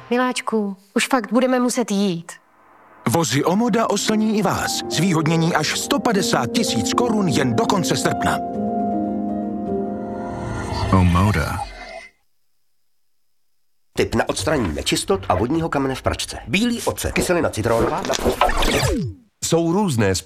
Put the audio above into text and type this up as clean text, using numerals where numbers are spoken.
Miláčku, už fakt budeme muset jít. Vozy Omoda oslní i vás. Zvýhodnění až 150 000 korun jen do konce srpna. Omoda. Tip na odstranění nečistot a vodního kamene v pračce. Bílý ocet, kyselina citronová. Jsou různé